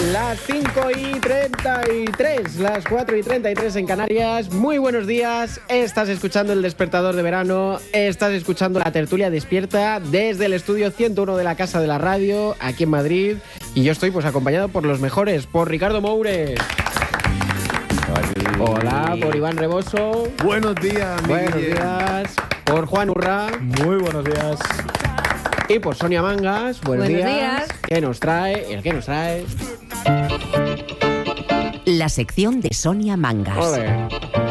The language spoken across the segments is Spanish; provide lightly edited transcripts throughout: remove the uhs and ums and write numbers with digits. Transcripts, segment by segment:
Las 5:33, las 4:33 en Canarias. Muy buenos días. Estás escuchando El Despertador de Verano. Estás escuchando La Tertulia Despierta desde el estudio 101 de la Casa de la Radio, aquí en Madrid. Y yo estoy acompañado por los mejores, por Ricardo Moure. Hola, por Iván Reboso. Buenos días, Buenos días. Por Juan Urra. Muy buenos días. Y por Sonia Mangas. Buenos días. ¿Qué nos trae? ¿El qué nos trae? La sección de Sonia Mangas. Ole.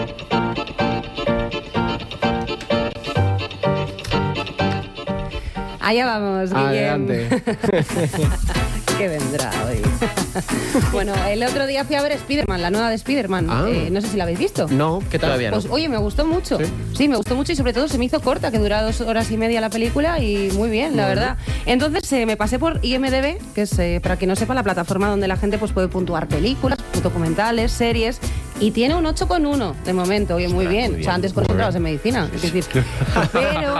Allá vamos, Guillem. Adelante. ¿Qué vendrá hoy? Bueno, el otro día fui a ver Spider-Man, la nueva de Spider-Man. No sé si la habéis visto. No, ¿qué tal? Todavía no. Pues oye, me gustó mucho. Sí, me gustó mucho y sobre todo se me hizo corta, que dura 2 horas y media la película y muy bien, la verdad. Entonces me pasé por IMDb, que es, para quien no sepa, la plataforma donde la gente pues puede puntuar películas, documentales, series, y tiene un 8,1 de momento. Oye, muy bien. O sea, antes concentrados en medicina. Es decir, pero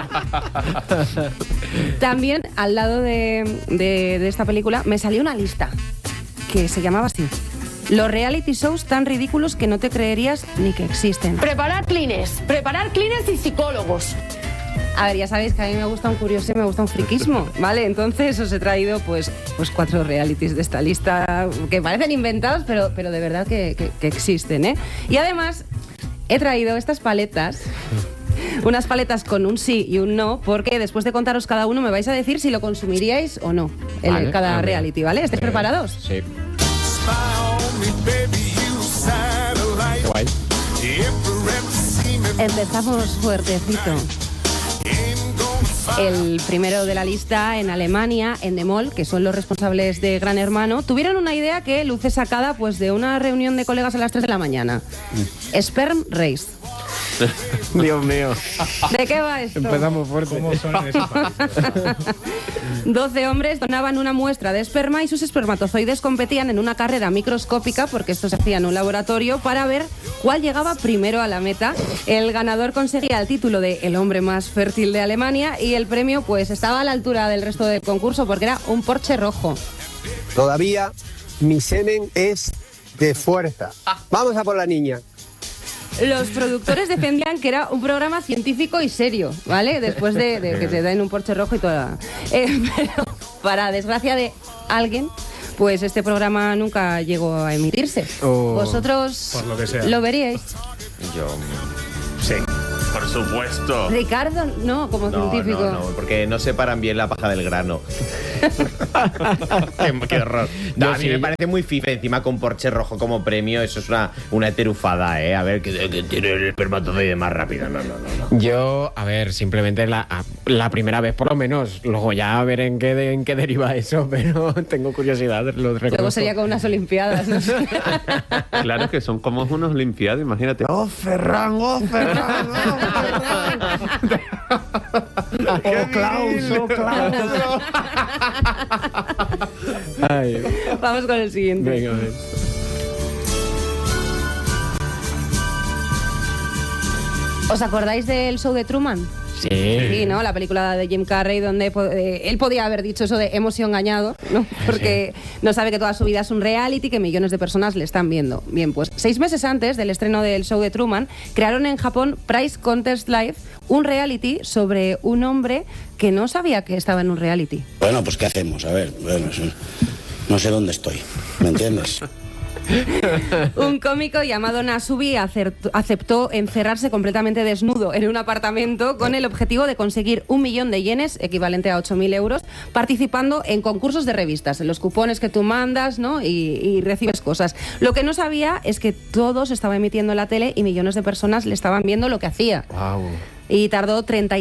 también al lado de esta película me salió una lista que se llamaba así: los reality shows tan ridículos que no te creerías ni que existen. Preparar clines y psicólogos. A ver, ya sabéis que a mí me gusta un curioso y me gusta un friquismo, ¿vale? Entonces os he traído pues 4 realities de esta lista que parecen inventados, pero de verdad que existen, ¿eh? Y además he traído estas paletas, unas paletas con un sí y un no, porque después de contaros cada uno me vais a decir si lo consumiríais o no, Vale, cada reality, ¿vale? ¿Estáis preparados? Sí. Qué guay. Empezamos fuertecito. El primero de la lista, en Alemania, Endemol, que son los responsables de Gran Hermano, tuvieron una idea que luce sacada pues de una reunión de colegas a las 3 de la mañana. Sperm Race. Dios mío. ¿De qué va esto? Empezamos fuerte. ¿Cómo son en España? 12 hombres donaban una muestra de esperma y sus espermatozoides competían en una carrera microscópica, porque esto se hacía en un laboratorio, para ver cuál llegaba primero a la meta. El ganador conseguía el título de el hombre más fértil de Alemania y el premio pues estaba a la altura del resto del concurso porque era un Porsche rojo. Todavía mi semen es de fuerza. Vamos a por la niña. Los productores defendían que era un programa científico y serio, ¿vale? Después de que te den un Porsche rojo y toda. Pero para desgracia de alguien, pues este programa nunca llegó a emitirse. ¿Vosotros Por lo que sea. lo veríais? Yo... Sí. Por supuesto. Ricardo, no, como científico. No, porque no separan bien la paja del grano. qué horror. No, a mí me parece muy fife. Encima con Porsche rojo como premio, eso es una eterufada, ¿eh? A ver, que tiene el espermatozoide más rápido. No. Yo, a ver, simplemente la primera vez por lo menos. Luego ya a ver en qué deriva eso, pero tengo curiosidad, lo reconozco. Luego sería con unas olimpiadas, ¿no? Claro que son como unos limpiados, imagínate. ¡Oh, Ferran! ¡Oh, Ferran! ¡Oh, Ferran! ¡Oh, Klaus! ¡Oh, Klaus! Ay, Vamos con el siguiente. venga, a ver. ¿Os acordáis del show de Truman? Sí. Sí, ¿no? La película de Jim Carrey donde él podía haber dicho eso de hemos sido engañados, ¿no? Porque no sabe que toda su vida es un reality, que millones de personas le están viendo. Bien, pues 6 meses antes del estreno del show de Truman, crearon en Japón Price Contest Live, un reality sobre un hombre que no sabía que estaba en un reality. Bueno, pues ¿qué hacemos? A ver, bueno, no sé dónde estoy, ¿me entiendes? Un cómico llamado Nasubi aceptó encerrarse completamente desnudo en un apartamento con el objetivo de conseguir 1 millón de yenes, equivalente a 8.000 euros, participando en concursos de revistas, en los cupones que tú mandas, ¿no? y recibes cosas. Lo que no sabía es que todo se estaba emitiendo en la tele y millones de personas le estaban viendo lo que hacía. Wow. Y tardó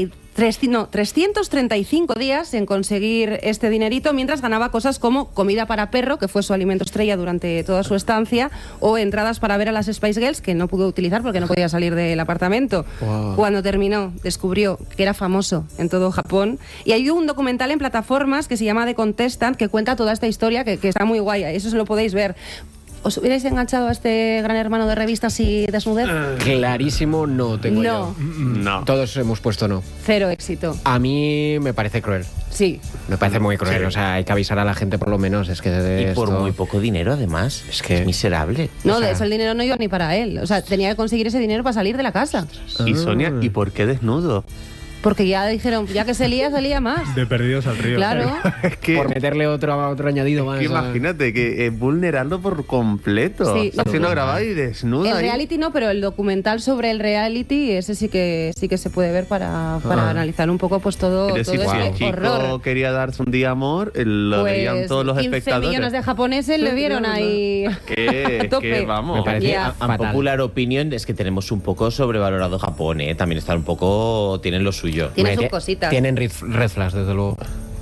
335 días en conseguir este dinerito, mientras ganaba cosas como comida para perro, que fue su alimento estrella durante toda su estancia, o entradas para ver a las Spice Girls, que no pudo utilizar porque no podía salir del apartamento. Wow. Cuando terminó, descubrió que era famoso en todo Japón. Y hay un documental en plataformas que se llama The Contestant, que cuenta toda esta historia, que está muy guay. Eso se lo podéis ver. ¿os hubierais enganchado a este gran hermano de revistas y desnudez? Clarísimo no tengo yo. No. Todos hemos puesto no. Cero éxito. A mí me parece cruel. Sí. Me parece muy cruel. Sí. O sea, hay que avisar a la gente por lo menos. Es que Y por esto- muy poco dinero, además. Es que- Es miserable. No, O sea- de eso el dinero no iba ni para él. O sea, tenía que conseguir ese dinero para salir de la casa. Y Sonia, ¿y por qué desnudo? Porque ya dijeron, ya que salía más. De perdidos al río. Claro. Es que, Por meterle otro añadido más. que o sea. imagínate que es vulnerarlo por completo. Sí. Está siendo grabado y desnuda. El ahí. reality no, pero el documental sobre el reality, ese sí que se puede ver para analizar un poco pues todo, Es decir, todo si el este chico horror. quería darse un día amor, lo verían todos los 15 espectadores. millones de japoneses le vieron ahí Que, a tope. que vamos. Me parece Ya. A fatal. popular opinion es que tenemos un poco sobrevalorado Japón, ¿eh? También están un poco... Tienen lo suyo. Tiene sus Hombre, cositas. Tienen red flags, desde luego.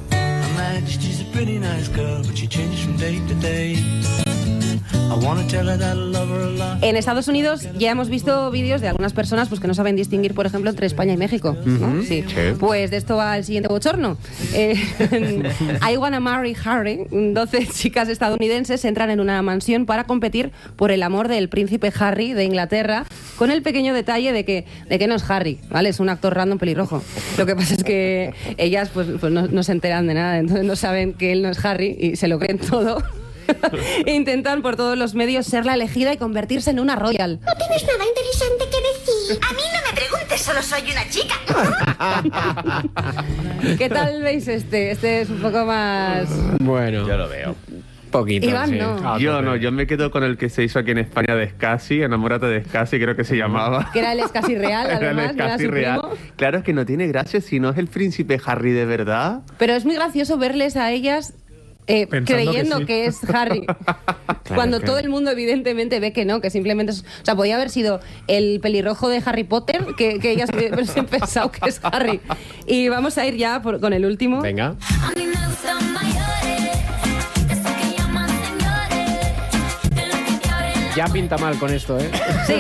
En Estados Unidos ya hemos visto vídeos de algunas personas pues que no saben distinguir, por ejemplo, entre España y México. ¿no? Sí. Pues de esto va el siguiente bochorno. I Wanna Marry Harry. 12 chicas estadounidenses entran en una mansión para competir por el amor del príncipe Harry de Inglaterra, con el pequeño detalle de que no es Harry, ¿vale? Es un actor random pelirrojo. Lo que pasa es que ellas pues no se enteran de nada, entonces no saben que él no es Harry y se lo creen todo. Intentan por todos los medios ser la elegida y convertirse en una royal. ¿No tienes nada interesante que decir? A mí no me preguntes, solo soy una chica. ¿Qué tal veis este? Este es un poco más... Bueno, Yo lo veo. poquito. Iván, sí. no. Yo no, yo me quedo con el que se hizo aquí en España de Scassi, Enamórate de Scassi, creo que se llamaba. Que era el Scassi real, Era el además, no era Scassi su real. primo. Claro, es que no tiene gracia si no es el príncipe Harry de verdad. Pero es muy gracioso verles a ellas creyendo que sí. que es Harry. Cuando todo el mundo evidentemente ve que no, que simplemente es... O sea, podía haber sido el pelirrojo de Harry Potter, que ellas hubiesen pensado que es Harry. Y vamos a ir ya con el último. Venga. Ya pinta mal con esto, ¿eh? Sí.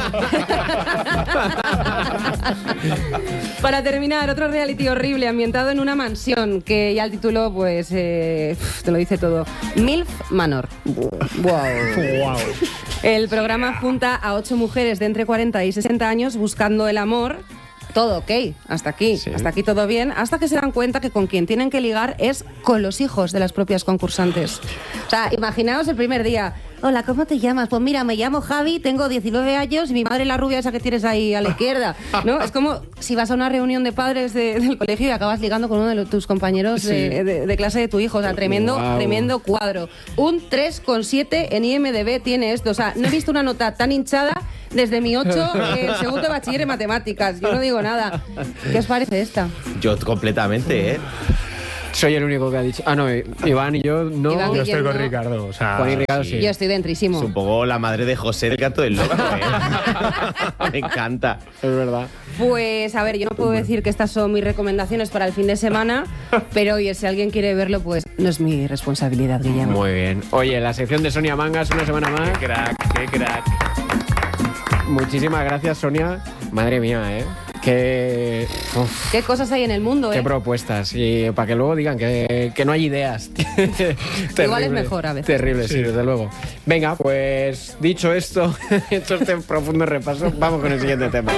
Para terminar, otro reality horrible ambientado en una mansión, que ya el título, pues, te lo dice todo. MILF Manor. Wow. El programa junta a 8 mujeres de entre 40 y 60 años buscando el amor. Todo ok, hasta aquí, Sí. hasta aquí todo bien, hasta que se dan cuenta que con quien tienen que ligar es con los hijos de las propias concursantes. O sea, imaginaos el primer día. Hola, ¿cómo te llamas? Pues mira, me llamo Javi, tengo 19 años y mi madre es la rubia esa que tienes ahí a la izquierda, ¿no? Es como si vas a una reunión de padres del colegio y acabas ligando con uno de tus compañeros de clase de tu hijo. O sea, tremendo cuadro. Un 3,7 en IMDb tiene esto. O sea, no he visto una nota tan hinchada desde mi 8 segundo de bachiller en matemáticas. Yo no digo nada. ¿Qué os parece esta? Yo completamente, ¿eh? Soy el único que ha dicho. Ah, no, Iván y yo no. Iván Yo estoy con Guillermo. Ricardo. O sea, Juan y Ricardo sí. Yo estoy dentrísimo. Es un poco la madre de José del gato del loco, ¿eh? Me encanta. Es verdad. Pues a ver, yo no puedo decir que estas son mis recomendaciones para el fin de semana, pero oye, si alguien quiere verlo, pues no es mi responsabilidad, Guillermo. Muy bien. Oye, la sección de Sonia Mangas, una semana más. Qué crack. Muchísimas gracias, Sonia. Madre mía, ¿eh? Qué ¿Qué cosas hay en el mundo, qué propuestas. Y para que luego digan que no hay ideas. Igual es mejor a veces. Terrible, sí, desde luego. Venga, pues dicho esto, hecho este profundo repaso, vamos con el siguiente tema.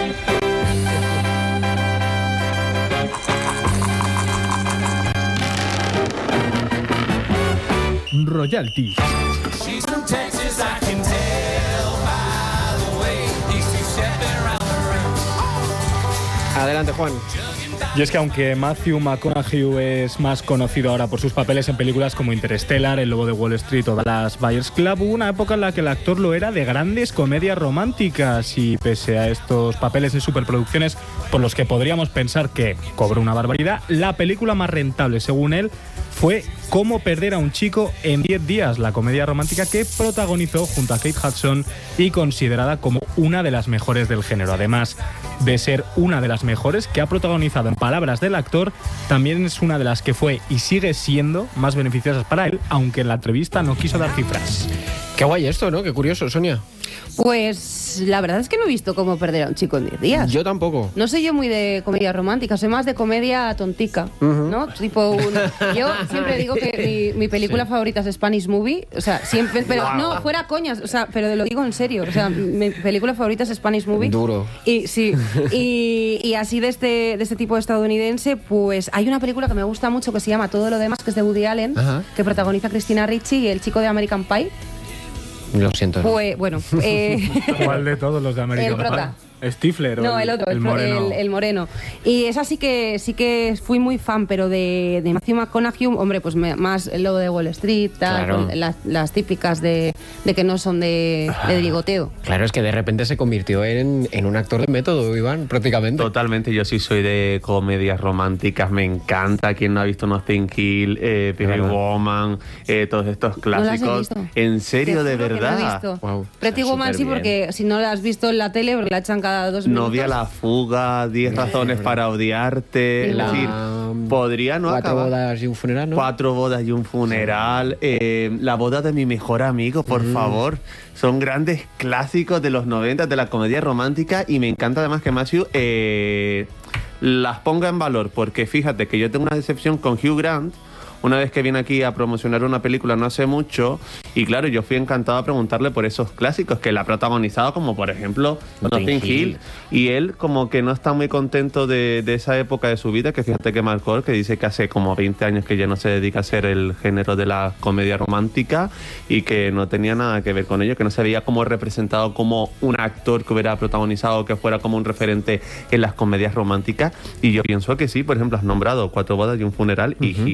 royalty. Adelante, Juan. Y es que aunque Matthew McConaughey es más conocido ahora por sus papeles en películas como Interstellar, El Lobo de Wall Street o Dallas Buyers Club, hubo una época en la que el actor lo era de grandes comedias románticas y pese a estos papeles en superproducciones por los que podríamos pensar que cobró una barbaridad, la película más rentable, según él, fue Cómo perder a un chico en 10 días, la comedia romántica que protagonizó junto a Kate Hudson y considerada como una de las mejores del género. Además de ser una de las mejores que ha protagonizado, en palabras del actor, también es una de las que fue y sigue siendo más beneficiosas para él, aunque en la entrevista no quiso dar cifras. Qué guay esto, ¿no? Qué curioso, Sonia. Pues Pues la verdad es que no he visto cómo perder a un chico en 10 días. Yo tampoco. No soy yo muy de comedia romántica, soy más de comedia tontica, ¿no? Tipo yo siempre digo que mi película favorita es Spanish Movie, o sea, siempre, pero no, fuera coñas, o sea, pero lo digo en serio, o sea, mi película favorita es Spanish Movie. Duro. Y sí, y así de este tipo tipo estadounidense, pues hay una película que me gusta mucho que se llama Todo lo demás, que es de Woody Allen, que protagoniza Christina Ricci y el chico de American Pie. Lo siento. Pues, bueno. ¿Cuál de todos los de American Pie? El prota. ¿Stifler? No, el otro, el moreno. El moreno. Y esa sí que fui muy fan, pero de Matthew McConaughey, hombre, pues más el lobo de Wall Street, tal, Claro. las típicas de que no son de ligoteo. Claro, es que de repente se convirtió en un actor de método, Iván, prácticamente. Totalmente, yo sí soy de comedias románticas, me encanta. Quien no ha visto Notting Hill, Pretty Woman, todos estos clásicos. No las he visto. ¿En serio, de Te juro que verdad? no he visto. Wow. Pretty Woman sí, porque si no la has visto en la tele, porque la echan cada 2 minutos. Novia a la fuga, 10 razones para odiarte. La- Es decir, podría no 4 acabar. bodas y un funeral, ¿no? 4 bodas y un funeral. La boda de mi mejor amigo, por favor. Son grandes clásicos de los 90 de la comedia romántica y me encanta además que Matthew las ponga en valor, porque fíjate que yo tengo una decepción con Hugh Grant. Una vez que viene aquí a promocionar una película no hace mucho, y claro, yo fui encantado a preguntarle por esos clásicos que él ha protagonizado, como por ejemplo Notting Hill, y él como que no está muy contento de esa época de su vida, que fíjate que marcó, que dice que hace como 20 años que ya no se dedica a hacer el género de la comedia romántica y que no tenía nada que ver con ello, que no se veía como representado como un actor que hubiera protagonizado, que fuera como un referente en las comedias románticas, y yo pienso que sí. Por ejemplo, has nombrado 4 bodas y un funeral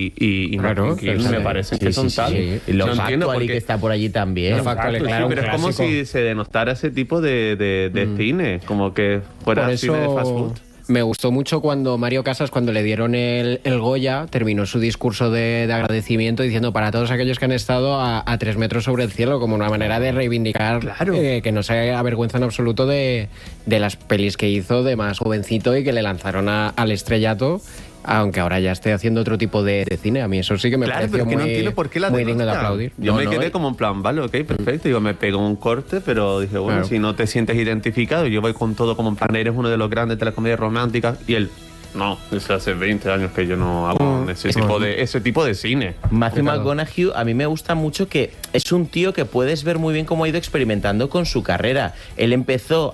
y Claro, Notting Hill me parece que son tal. Y lo Factual que está por allí también. Lo Factual, claro, pero un es como clásico. si se denostara ese tipo de cine, como que fuera Por cine de fast eso food. me gustó mucho cuando Mario Casas, cuando le dieron el Goya, terminó su discurso de agradecimiento diciendo para todos aquellos que han estado a 3 metros sobre el cielo, como una manera de reivindicar que no se avergüenza en absoluto de las pelis que hizo de más jovencito y que le lanzaron al estrellato. Aunque ahora ya esté haciendo otro tipo de cine. A mí eso sí que me Claro, pareció pero es que no muy, entiendo por qué la muy digno de denostan. aplaudir. Yo No, me no, quedé como en plan, vale, ok, perfecto. Digo, me pego un corte, pero dije, bueno, Claro. si no te sientes identificado, yo voy con todo como en plan, eres uno de los grandes de la comedia romántica. Y él, no, eso hace 20 años que yo no hago ese tipo de cine. Matthew McConaughey, a mí me gusta mucho que es un tío que puedes ver muy bien cómo ha ido experimentando con su carrera. Él empezó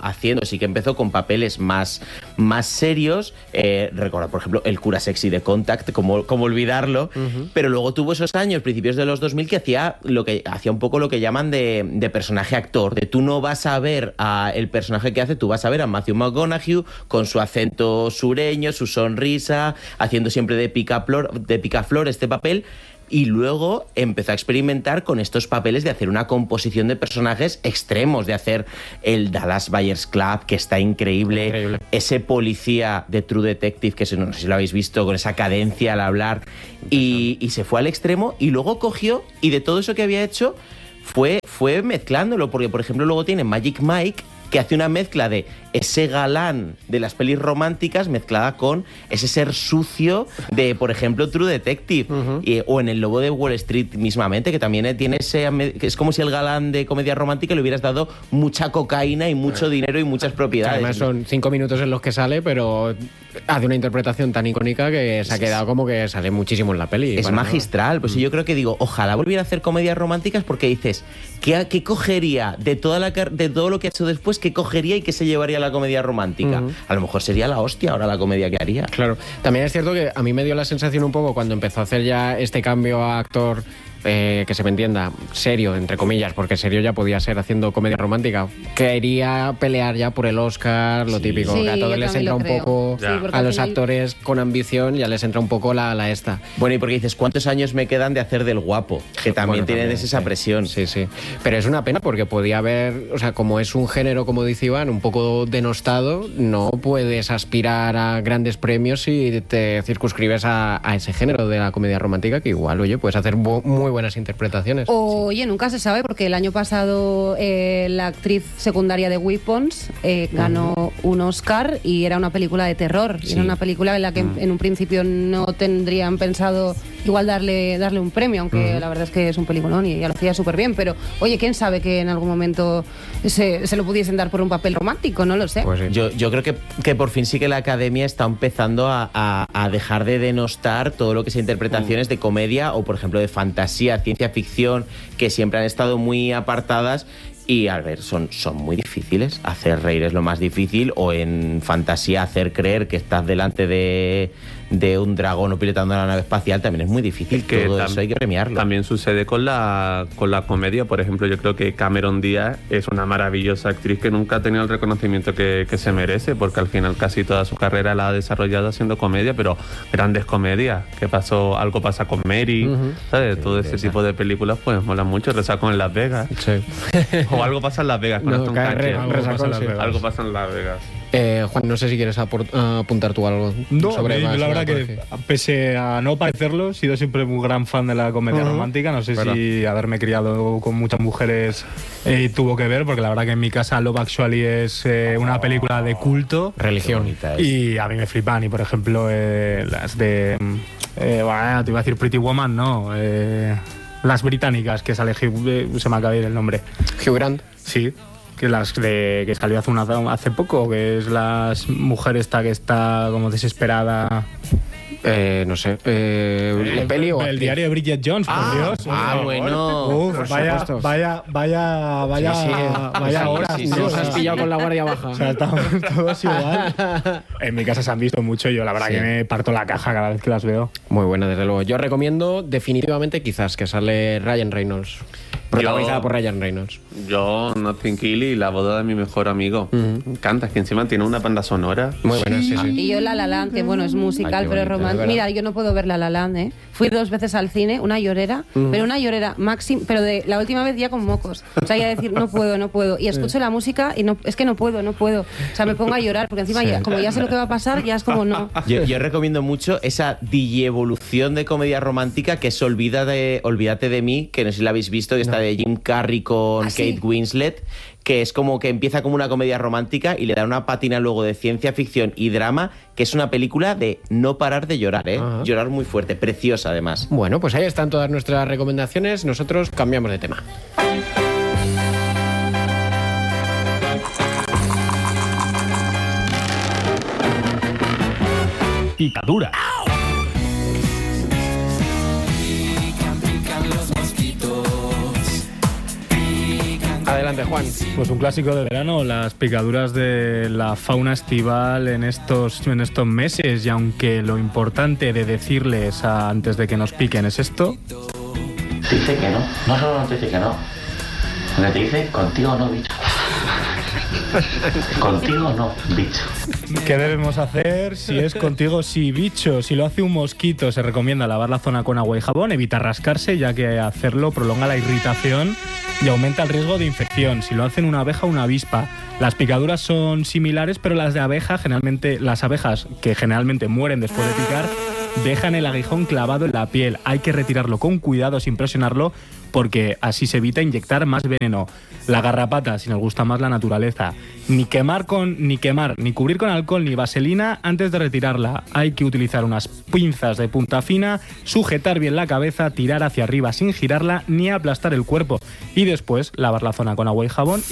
con papeles más serios. Recuerdo, por ejemplo, el cura sexy de Contact, como olvidarlo. Pero luego tuvo esos años, principios de los 2000, que hacía un poco lo que llaman de personaje actor. De tú no vas a ver el personaje que hace, tú vas a ver a Matthew McConaughey con su acento sureño, su sonrisa, haciendo siempre de picaflor este papel. Y luego empezó a experimentar con estos papeles de hacer una composición de personajes extremos, de hacer el Dallas Buyers Club, que está increíble. Ese policía de True Detective, que no sé si lo habéis visto, con esa cadencia al hablar, y se fue al extremo, y luego cogió, y de todo eso que había hecho, fue mezclándolo, porque por ejemplo luego tiene Magic Mike, que hace una mezcla de ese galán de las pelis románticas mezclada con ese ser sucio de, por ejemplo, True Detective, o en El Lobo de Wall Street mismamente, que también tiene que es como si el galán de comedia romántica le hubieras dado mucha cocaína y mucho dinero y muchas propiedades. Además son 5 minutos en los que sale, pero hace una interpretación tan icónica que se ha quedado como que sale muchísimo en la peli. Es magistral. Pues yo creo que digo, ojalá volviera a hacer comedias románticas, porque dices, ¿qué cogería de todo lo que ha hecho después? ¿Qué cogería y qué se llevaría a la comedia romántica? A lo mejor sería la hostia ahora la comedia que haría. Claro. También es cierto que a mí me dio la sensación un poco cuando empezó a hacer ya este cambio a actor, que se me entienda, serio, entre comillas, porque serio ya podía ser haciendo comedia romántica. Quería pelear ya por el Oscar, lo típico, que a todos les entra un poco, a los actores con ambición ya les entra un poco la esta. Bueno, y porque dices, ¿cuántos años me quedan de hacer del guapo? Que también tienen esa presión. Sí. Pero es una pena porque podía haber, o sea, como es un género, como dice Iván, un poco denostado, no puedes aspirar a grandes premios si te circunscribes a ese género de la comedia romántica, que igual, oye, puedes hacer muy buenas interpretaciones. Oye, nunca se sabe, porque el año pasado la actriz secundaria de Weapons ganó un Oscar y era una película de terror. Era una película en la que en un principio no tendrían pensado igual darle un premio, aunque la verdad es que es un peliculón y ya lo hacía súper bien, pero oye, quién sabe que en algún momento se lo pudiesen dar por un papel romántico, no lo sé. Pues sí. Yo creo que por fin sí que la Academia está empezando a dejar de denostar todo lo que sea interpretaciones de comedia o, por ejemplo, de fantasía, ciencia ficción, que siempre han estado muy apartadas. Y a ver, son muy difíciles. Hacer reír es lo más difícil, o en fantasía hacer creer que estás delante de un dragón o pilotando una nave espacial también es muy difícil. Que todo eso hay que premiarlo. También sucede con la comedia. Por ejemplo, yo creo que Cameron Díaz es una maravillosa actriz que nunca ha tenido el reconocimiento que se merece, porque al final casi toda su carrera la ha desarrollado haciendo comedia, pero grandes comedias. Algo pasa con Mary, ¿sabes? Todo ese tipo de películas pues molan mucho. Resacón en Las Vegas. Sí. O Algo pasa en Las Vegas con Aston Kutcher. Algo pasa en Las Vegas. Juan, no sé si quieres apuntar tú algo sobre la verdad que comedia. pese a no parecerlo, he sido siempre un gran fan de la comedia romántica. No sé si haberme criado con muchas mujeres tuvo que ver, porque la verdad que en mi casa Love Actually es una película de culto. Religión. Y a mí me flipan. Y por ejemplo, las de... te iba a decir Pretty Woman, no. Las británicas, que sale se me acaba de ir el nombre. Hugh Grant. Sí. Que salió hace poco, que es la mujer esta que está como desesperada. No sé. ¿Peli o el diario de Bridget Jones, por Dios. Bueno. Por vaya horas. Sí, nos has pillado con la guardia baja. O sea, estamos todos igual. En mi casa se han visto mucho y yo la verdad que me parto la caja cada vez que las veo. Muy buena, desde luego. Yo recomiendo definitivamente quizás que sale Ryan Reynolds. Protagonizada por Ryan Reynolds. Yo, Notting Hill y La boda de mi mejor amigo. Me encanta, es que encima tiene una banda sonora. Muy buena, sí. Y yo La La Land, que bueno, es musical, pero es romántico. Mira, yo no puedo ver La La Land, ¿eh? Fui 2 veces al cine, una llorera, pero una llorera máxima, pero de la última vez ya con mocos. O sea, ya decir, no puedo. Y escucho la música y es que no puedo. O sea, me pongo a llorar, porque encima como ya sé lo que va a pasar, ya es como no. Yo recomiendo mucho esa digievolución de comedia romántica que es Olvídate de mí, que no sé si la habéis visto, que está de Jim Carrey con Kate Winslet, que es como que empieza como una comedia romántica y le da una pátina luego de ciencia ficción y drama, que es una película de no parar de llorar, llorar muy fuerte, preciosa además. Bueno, pues ahí están todas nuestras recomendaciones. Nosotros cambiamos de tema. Picadura. Adelante, Juan. Pues un clásico de verano, las picaduras de la fauna estival en estos meses. Y aunque lo importante de decirles antes de que nos piquen es esto... Dice que no solo nos dice que no, te dice contigo no, bicho. Contigo no, bicho. ¿Qué debemos hacer? Si es contigo, sí, bicho. Si lo hace un mosquito, se recomienda lavar la zona con agua y jabón, evitar rascarse, ya que hacerlo prolonga la irritación y aumenta el riesgo de infección. Si lo hacen una abeja o una avispa. Las picaduras son similares, pero las de abeja, las abejas que generalmente mueren después de picar, dejan el aguijón clavado en la piel. Hay que retirarlo con cuidado, sin presionarlo, porque así se evita inyectar más veneno. La garrapata, si nos gusta más la naturaleza. Ni cubrir con alcohol ni vaselina antes de retirarla. Hay que utilizar unas pinzas de punta fina, sujetar bien la cabeza, tirar hacia arriba sin girarla ni aplastar el cuerpo. Y después lavar la zona con agua y jabón